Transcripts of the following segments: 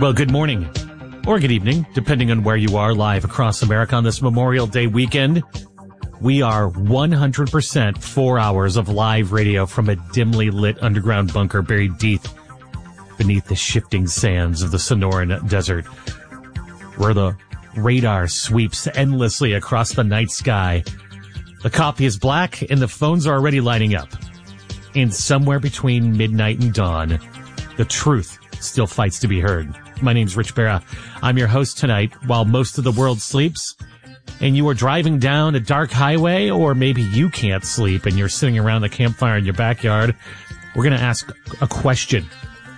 Well, good morning or good evening, depending on where you are live across America on this Memorial Day weekend. We are 100% 4 hours of live radio from a dimly lit underground bunker buried deep beneath the shifting sands of the Sonoran Desert, where the radar sweeps endlessly across the night sky. The coffee is black and the phones are already lighting up. And somewhere between midnight and dawn, the truth still fights to be heard. My name's Rich Berra. I'm your host tonight while most of the world sleeps and you are driving down a dark highway, or maybe you can't sleep and you're sitting around the campfire in your backyard. We're going to ask a question.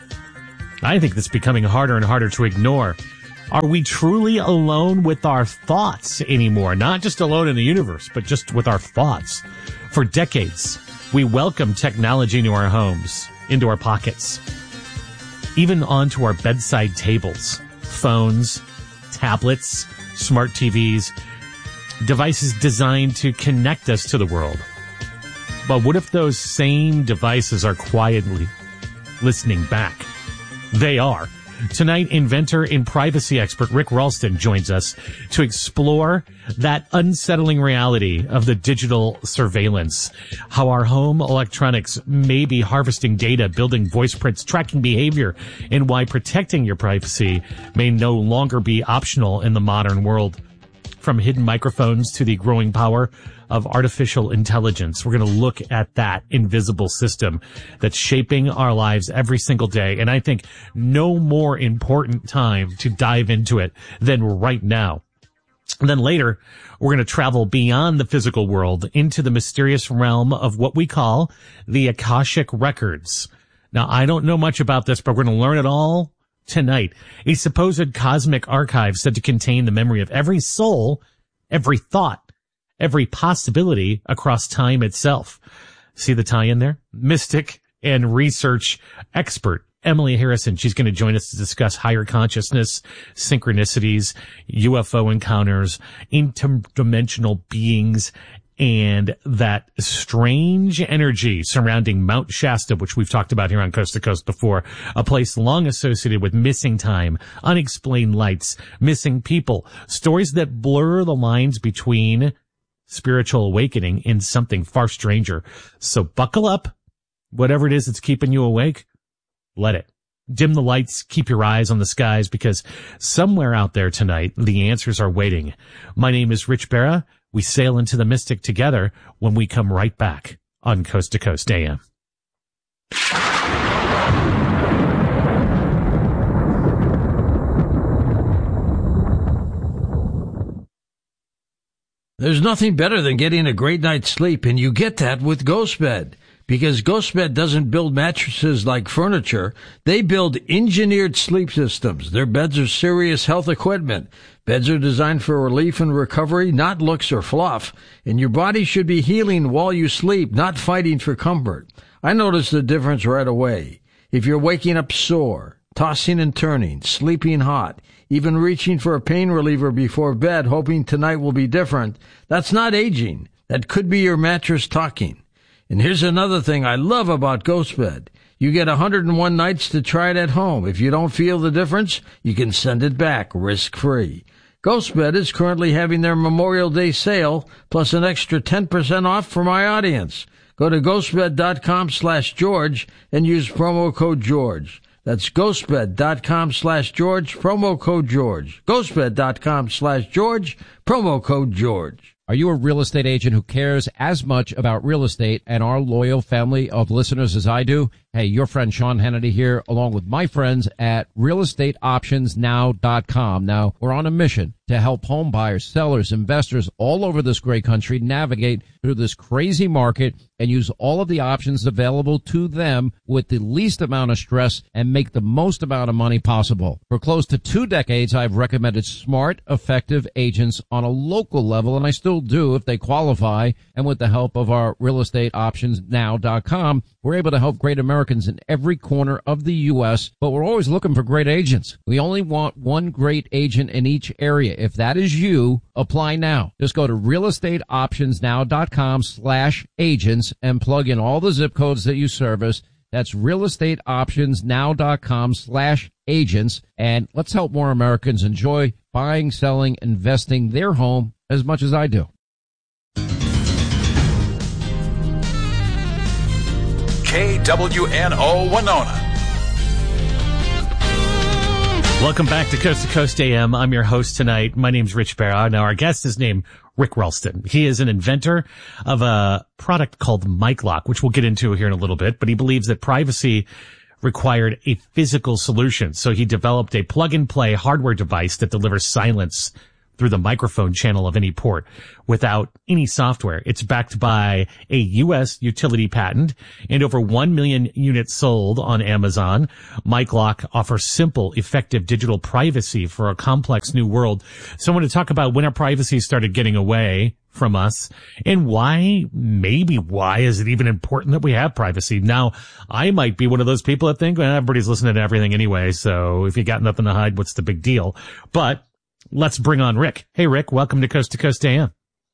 I think that's becoming harder and harder to ignore. Are we truly alone with our thoughts anymore? Not just alone in the universe, but just with our thoughts. For decades, we welcome technology into our homes, into our pockets, even onto our bedside tables, phones, tablets, smart TVs, devices designed to connect us to the world. But what if those same devices are quietly listening back? They are. Tonight, inventor and privacy expert Rick Ralston joins us to explore that unsettling reality of the digital surveillance, how our home electronics may be harvesting data, building voice prints, tracking behavior, and why protecting your privacy may no longer be optional in the modern world. From hidden microphones to the growing power of artificial intelligence, we're going to look at that invisible system that's shaping our lives every single day. And I think no more important time to dive into it than right now. And then later, we're going to travel beyond the physical world into the mysterious realm of what we call the Akashic Records. Now, I don't know much about this, but we're going to learn it all tonight. A supposed cosmic archive said to contain the memory of every soul, every thought, every possibility across time itself. See the tie-in there? Mystic and research expert Emily Harrison. She's going to join us to discuss higher consciousness, synchronicities, UFO encounters, interdimensional beings, and that strange energy surrounding Mount Shasta, which we've talked about here on Coast to Coast before, a place long associated with missing time, unexplained lights, missing people, stories that blur the lines between spiritual awakening and something far stranger. So buckle up. Whatever it is that's keeping you awake, let it. Dim the lights, keep your eyes on the skies, because somewhere out there tonight, the answers are waiting. My name is Rich Berra. We sail into the mystic together when we come right back on Coast to Coast AM. There's nothing better than getting a great night's sleep, and you get that with GhostBed. Because GhostBed doesn't build mattresses like furniture. They build engineered sleep systems. Their beds are serious health equipment. Beds are designed for relief and recovery, not looks or fluff. And your body should be healing while you sleep, not fighting for comfort. I noticed the difference right away. If you're waking up sore, tossing and turning, sleeping hot, even reaching for a pain reliever before bed, hoping tonight will be different, that's not aging. That could be your mattress talking. And here's another thing I love about GhostBed. You get 101 nights to try it at home. If you don't feel the difference, you can send it back risk-free. GhostBed is currently having their Memorial Day sale, plus an extra 10% off for my audience. Go to ghostbed.com/George and use promo code George. That's ghostbed.com/George, promo code George. ghostbed.com/George, promo code George. Are you a real estate agent who cares as much about real estate and our loyal family of listeners as I do? Hey, your friend Sean Hannity here, along with my friends at realestateoptionsnow.com. Now, we're on a mission to help home buyers, sellers, investors all over this great country navigate through this crazy market and use all of the options available to them with the least amount of stress and make the most amount of money possible. For close to 2 decades, I've recommended smart, effective agents on a local level, and I still do if they qualify. And with the help of our realestateoptionsnow.com, we're able to help great Americans in every corner of the U.S., but we're always looking for great agents. We only want one great agent in each area. If that is you, apply now. Just go to realestateoptionsnow.com/agents and plug in all the zip codes that you service. That's realestateoptionsnow.com/agents. And let's help more Americans enjoy buying, selling, investing their home as much as I do. KWNO Winona. Welcome back to Coast AM. I'm your host tonight. My name's Rich Barra. Now, our guest is named Rick Ralston. He is an inventor of a product called MicLock, which we'll get into here in a little bit, but he believes that privacy required a physical solution. So he developed a plug-and-play hardware device that delivers silence through the microphone channel of any port without any software. It's backed by a U.S. utility patent and over 1 million units sold on Amazon. MicLock offers simple, effective digital privacy for a complex new world. So I want to talk about when our privacy started getting away from us and why is it even important that we have privacy? Now, I might be one of those people that think, well, everybody's listening to everything anyway, so if you got nothing to hide, what's the big deal? But let's bring on Rick. Hey, Rick, welcome to Coast AM.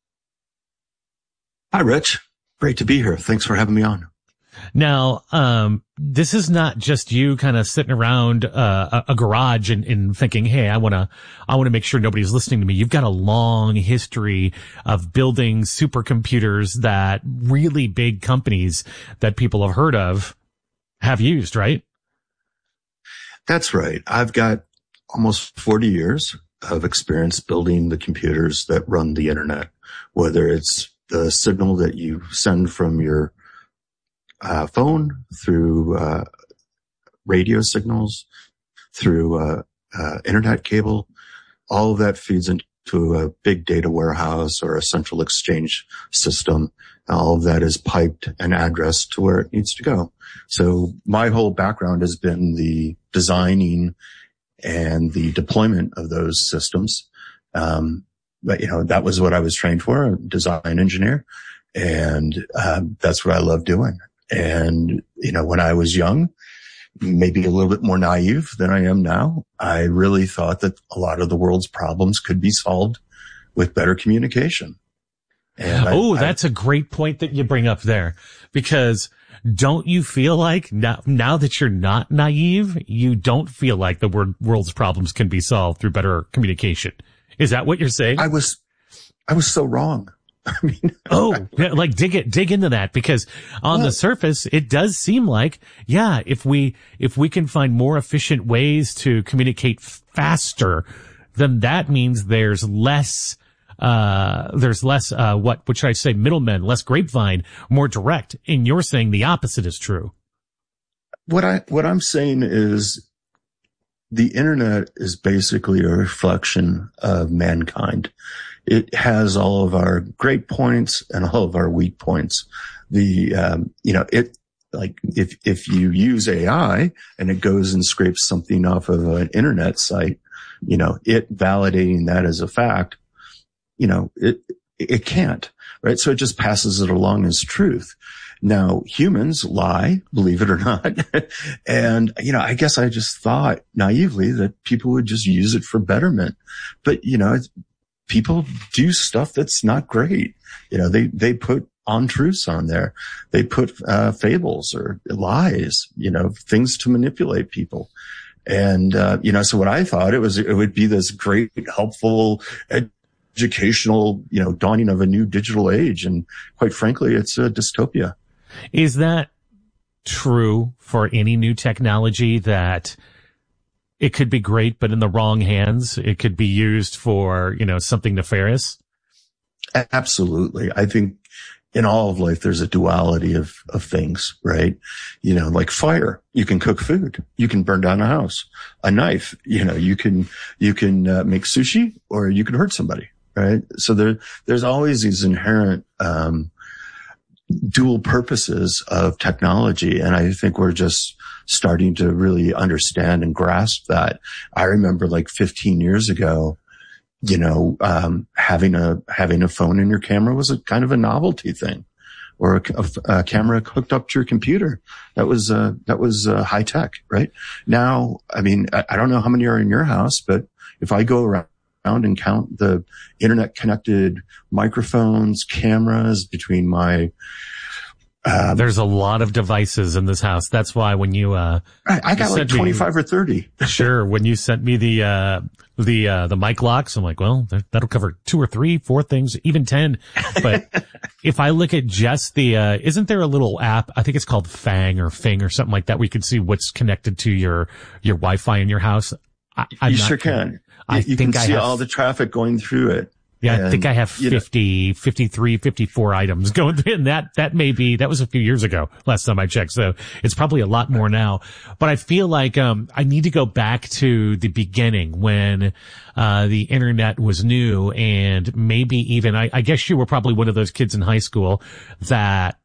Hi, Rich. Great to be here. Thanks for having me on. Now, this is not just you kind of sitting around a garage and thinking, hey, I want to make sure nobody's listening to me. You've got a long history of building supercomputers that really big companies that people have heard of have used, right? That's right. I've got almost 40 years of experience building the computers that run the internet, whether it's the signal that you send from your phone through radio signals, through internet cable. All of that feeds into a big data warehouse or a central exchange system. All of that is piped and addressed to where it needs to go. So my whole background has been the designing and the deployment of those systems. But that was what I was trained for, a design engineer. And, that's what I love doing. And, when I was young, maybe a little bit more naive than I am now, I really thought that a lot of the world's problems could be solved with better communication. And that's a great point that you bring up there, because don't you feel like now that you're not naive, you don't feel like the world's problems can be solved through better communication? Is that what you're saying? I was so wrong. I mean, like dig into that, because on the surface, it does seem like, yeah, if we can find more efficient ways to communicate faster, then that means there's less, what should I say, middlemen, less grapevine, more direct. And you're saying the opposite is true. What I'm saying is the internet is basically a reflection of mankind. It has all of our great points and all of our weak points. If you use AI and it goes and scrapes something off of an internet site, it validating that as a fact, it can't, right? So it just passes it along as truth. Now, humans lie, believe it or not. And, I guess I just thought naively that people would just use it for betterment. But, people do stuff that's not great. They put untruths on there. They put, fables or lies, things to manipulate people. And, so what I thought it would be this great, helpful, educational, dawning of a new digital age. And quite frankly, it's a dystopia. Is that true for any new technology, that it could be great, but in the wrong hands, it could be used for, something nefarious? Absolutely. I think in all of life, there's a duality of things, right? Like fire, you can cook food, you can burn down a house. A knife, you can make sushi, or you can hurt somebody, right? So there's always these inherent, dual purposes of technology. And I think we're just starting to really understand and grasp that. I remember like 15 years ago, having a phone in your camera was a kind of a novelty thing, or a camera hooked up to your computer. That was high tech, right? Now, I mean, I don't know how many are in your house, but if I go around and count the internet connected microphones, cameras between my There's a lot of devices in this house. That's why when you, I got like 25 or 30. Sure. When you sent me the mic locks, I'm like, well, that'll cover 2 or 3, 4 things, even 10. But if I look at just isn't there a little app? I think it's called Fang or Fing or something like that. We can see what's connected to your Wi-Fi in your house. You sure can. You can see all the traffic going through it. Yeah, I think I have 50, 53, 54 items going through, and that was a few years ago, last time I checked, so it's probably a lot more now. But I feel like, I need to go back to the beginning when, the internet was new, and maybe even, I guess you were probably one of those kids in high school that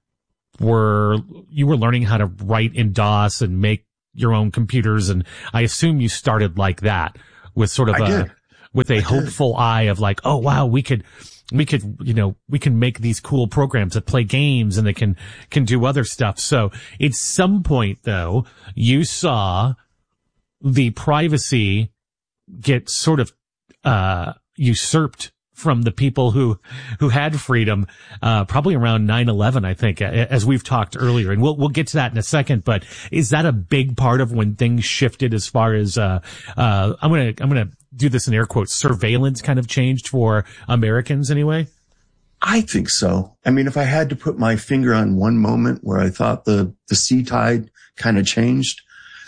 you were learning how to write in DOS and make your own computers, and I assume you started like that with sort of with a hopeful eye of like, oh wow, we can make these cool programs that play games and they can do other stuff. So at some point though, you saw the privacy get sort of, usurped from the people who had freedom, probably around 9/11, I think, as we've talked earlier. And we'll get to that in a second, but is that a big part of when things shifted as far as, I'm going to do this in air quotes, surveillance kind of changed for Americans anyway? I think so. I mean, if I had to put my finger on one moment where I thought the sea tide kind of changed,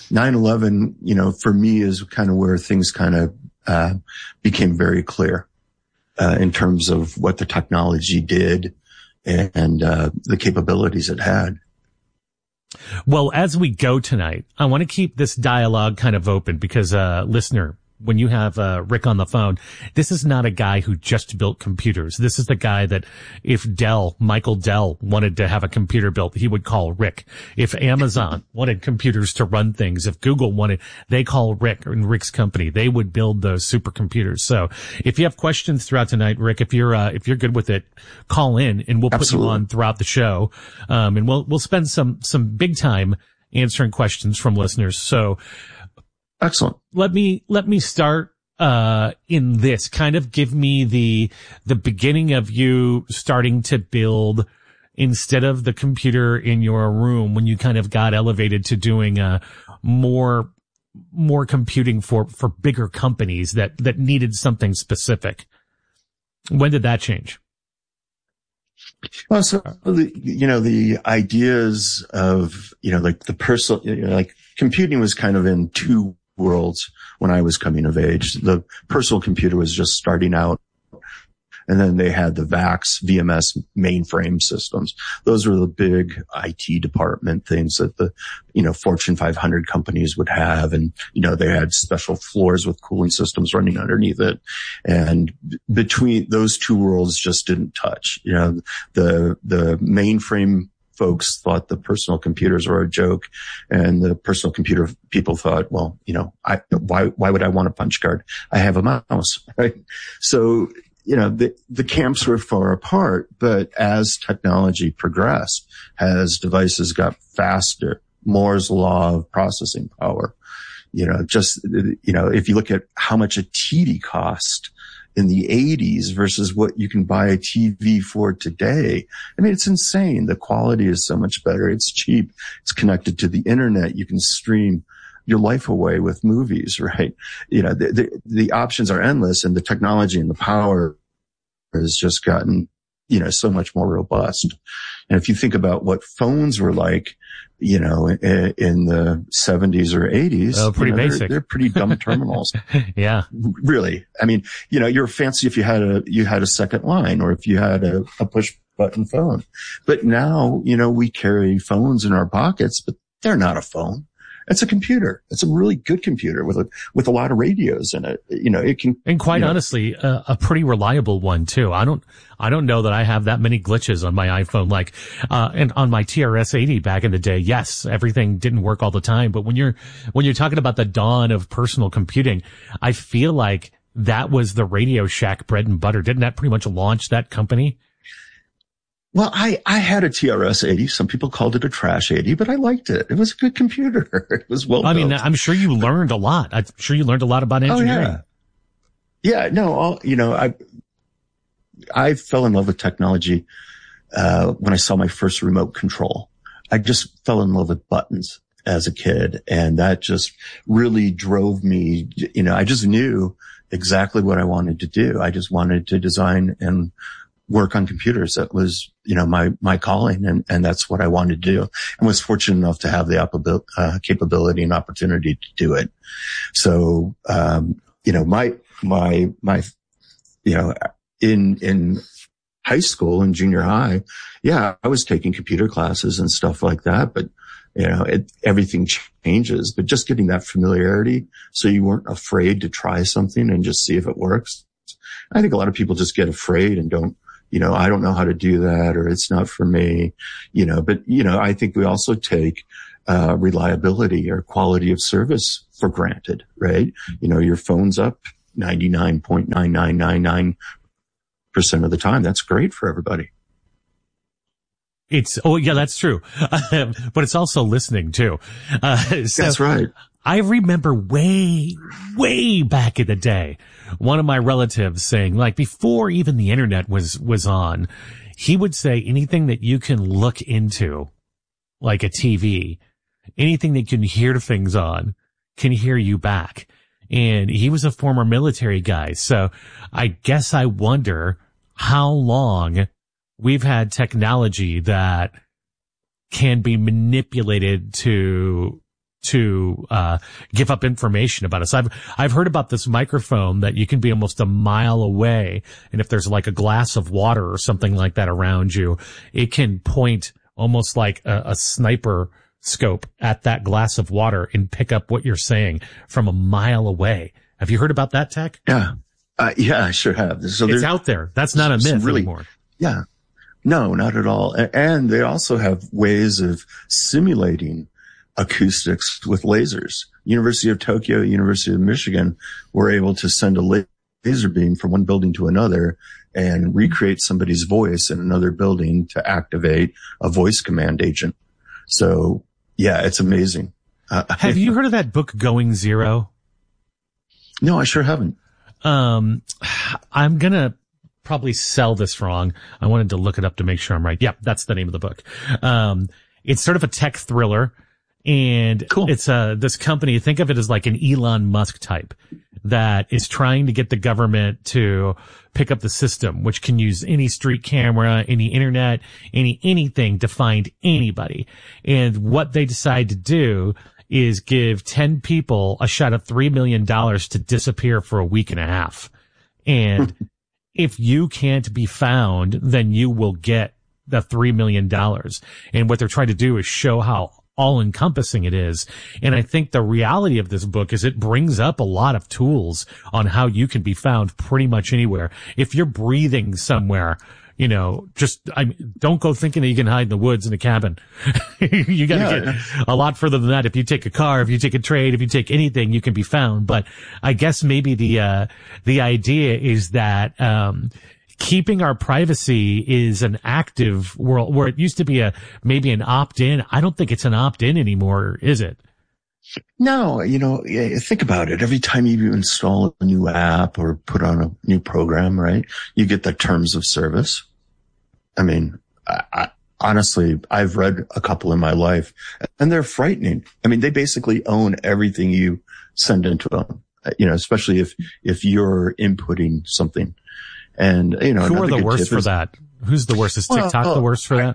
9/11, for me is kind of where things kind of, became very clear. In terms of what the technology did and the capabilities it had. Well, as we go tonight, I want to keep this dialogue kind of open because, listener, when you have Rick on the phone, this is not a guy who just built computers. This is the guy that if Michael Dell wanted to have a computer built, he would call Rick. If Amazon wanted computers to run things, if Google wanted, they call Rick and Rick's company. They would build those supercomputers. So if you have questions throughout tonight, Rick, if you're good with it, call in and we'll put you on throughout the show. And we'll spend some big time answering questions from listeners. So, excellent. Let me start, in this. Kind of give me the beginning of you starting to build instead of the computer in your room when you kind of got elevated to doing, more computing for bigger companies that needed something specific. When did that change? Well, so the ideas of, like the personal, like computing was kind of in two worlds when I was coming of age. The personal computer was just starting out. And then they had the VMS mainframe systems. Those were the big IT department things that the, Fortune 500 companies would have. And, they had special floors with cooling systems running underneath it. And between those two worlds just didn't touch. The mainframe folks thought the personal computers were a joke, and the personal computer people thought, well, why would I want a punch card? I have a mouse, right? So, the camps were far apart, but as technology progressed, as devices got faster, Moore's law of processing power, if you look at how much a TV cost in the 80s versus what you can buy a TV for today. I mean, it's insane. The quality is so much better. It's cheap. It's connected to the internet. You can stream your life away with movies, right? The options are endless, and the technology and the power has just gotten, so much more robust. And if you think about what phones were like, in the 70s or 80s, pretty basic. They're pretty dumb terminals. Yeah. Really. I mean, you're fancy if you had a second line, or if you had a push button phone. But now, we carry phones in our pockets, but they're not a phone. It's a computer. It's a really good computer with a lot of radios in it. It can. And quite honestly, a pretty reliable one too. I don't know that I have that many glitches on my iPhone. Like, and on my TRS-80 back in the day, yes, everything didn't work all the time. But when you're talking about the dawn of personal computing, I feel like that was the Radio Shack bread and butter. Didn't that pretty much launch that company? Well, I had a TRS-80. Some people called it a trash 80, but I liked it. It was a good computer. It was well built. I mean, I'm sure you learned a lot. I'm sure you learned a lot about engineering. Oh, yeah. Yeah, no, I fell in love with technology, when I saw my first remote control. I just fell in love with buttons as a kid, and that just really drove me. You know, I just knew exactly what I wanted to do. I just wanted to design and work on computers. That was, you know, my calling, and that's what I wanted to do, and was fortunate enough to have the capability and opportunity to do it. So, you know, my, you know, in high school and junior high, yeah, I was taking computer classes and stuff like that, but you know, everything changes, but just getting that familiarity so you weren't afraid to try something and just see if it works. I think a lot of people just get afraid and don't, you know, I don't know how to do that, or it's not for me, you know, but, you know, I think we also take reliability or quality of service for granted, right? You know, your phone's up 99.9999% of the time. That's great for everybody. Oh yeah, that's true. But it's also listening too. So that's right. I remember way back in the day, one of my relatives saying, like, before even the internet was on, he would say anything that you can look into, like a TV, anything that you can hear things on, can hear you back. And he was a former military guy. So I guess I wonder how long we've had technology that can be manipulated to give up information about us. I've heard about this microphone that you can be almost a mile away, and if there's like a glass of water or something like that around you, it can point almost like a sniper scope at that glass of water and pick up what you're saying from a mile away. Have you heard about that tech? Yeah. Yeah, I sure have. So it's out there. That's not a myth anymore. Yeah. No, not at all. And they also have ways of simulating acoustics with lasers. University of Tokyo, University of Michigan were able to send a laser beam from one building to another and recreate somebody's voice in another building to activate a voice command agent. So yeah, it's amazing. Have you heard of that book, Going Zero? No, I sure haven't. I'm gonna probably sell this wrong. I wanted to look it up to make sure I'm right. Yep, that's the name of the book. It's sort of a tech thriller, and cool. It's this company, think of it as like an Elon Musk type that is trying to get the government to pick up the system, which can use any street camera, any internet, anything to find anybody. And what they decide to do is give 10 people a shot at $3 million to disappear for a week and a half. And if you can't be found, then you will get the $3 million. And what they're trying to do is show how all-encompassing it is. And I think the reality of this book is it brings up a lot of tools on how you can be found pretty much anywhere. If you're breathing somewhere, you know, don't go thinking that you can hide in the woods in a cabin. You gotta get a lot further than that. If you take a car, if you take a train, if you take anything, you can be found. But I guess maybe the idea is that, keeping our privacy is an active world where it used to be maybe an opt-in. I don't think it's an opt-in anymore, is it? No, you know, think about it. Every time you install a new app or put on a new program, right, you get the terms of service. I mean, I honestly, I've read a couple in my life and they're frightening. I mean, they basically own everything you send into them, you know, especially if you're inputting something. And, you know, who are the worst for that? Who's the worst? Is TikTok the worst for that?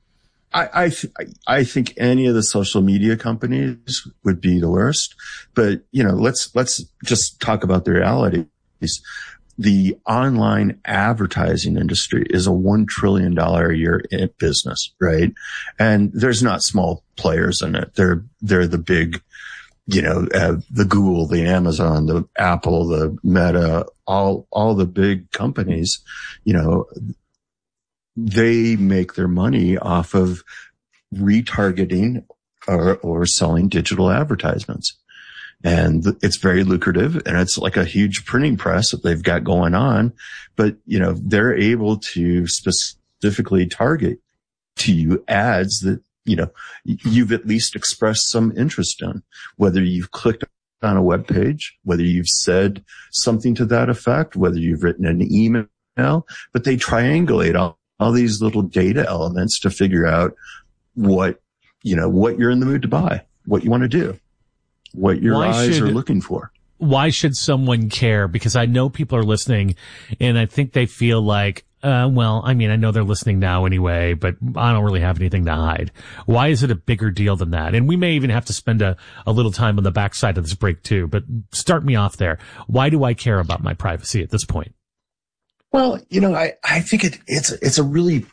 I think any of the social media companies would be the worst, but you know, let's just talk about the realities. The online advertising industry is a $1 trillion a year business, right? And there's not small players in it. They're the big, you know, the Google, the Amazon, the Apple, the Meta, all the big companies, you know, they make their money off of retargeting or selling digital advertisements. And it's very lucrative, and it's like a huge printing press that they've got going on. But, you know, they're able to specifically target to you ads that, you know, you've at least expressed some interest in, whether you've clicked on a web page, whether you've said something to that effect, whether you've written an email, but they triangulate all all these little data elements to figure out what you're in the mood to buy, what you want to do, what your eyes are looking for. Why should someone care? Because I know people are listening and I think they feel like, I know they're listening now anyway, but I don't really have anything to hide. Why is it a bigger deal than that? And we may even have to spend a little time on the backside of this break too, but start me off there. Why do I care about my privacy at this point? Well, I think it's a really,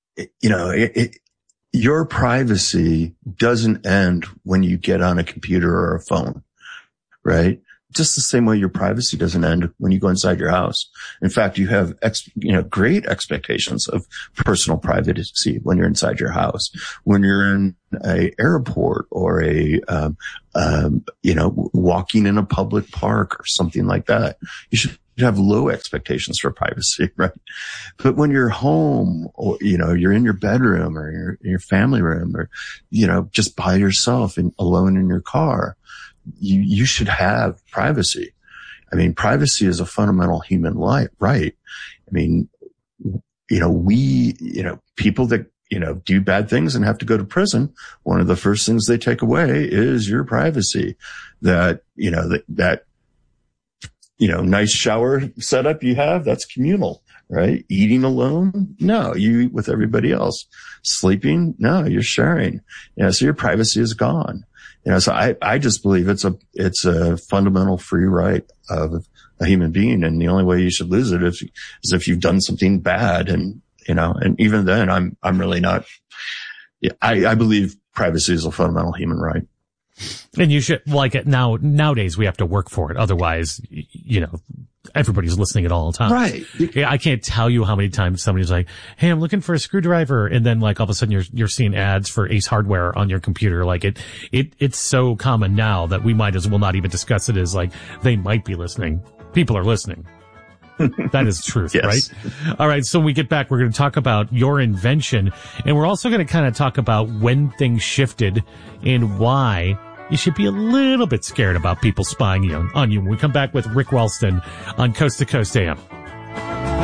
your privacy doesn't end when you get on a computer or a phone, right? Just the same way your privacy doesn't end when you go inside your house. In fact, you have, great expectations of personal privacy when you're inside your house. When you're in a airport or walking in a public park or something like that, you should have low expectations for privacy, right? But when you're home or, you're in your bedroom or you're in your family room or, just by yourself and alone in your car, you should have privacy. I mean, privacy is a fundamental human right. I mean, people that, do bad things and have to go to prison, one of the first things they take away is your privacy. That nice shower setup you have, that's communal, right? Eating alone? No, you eat with everybody else. Sleeping? No, you're sharing. So your privacy is gone. So I just believe it's a fundamental free right of a human being. And the only way you should lose it is if you've done something bad. And even then I'm really not, I believe privacy is a fundamental human right. And you should, nowadays we have to work for it. Otherwise, everybody's listening at all the time. Right. Yeah, I can't tell you how many times somebody's like, hey, I'm looking for a screwdriver. And then all of a sudden you're seeing ads for Ace Hardware on your computer. It's so common now that we might as well not even discuss it as they might be listening. People are listening. That is truth, yes. Right? All right. So when we get back, we're going to talk about your invention, and we're also going to kind of talk about when things shifted and why you should be a little bit scared about people spying on you. When we come back with Rick Wellston on Coast to Coast AM.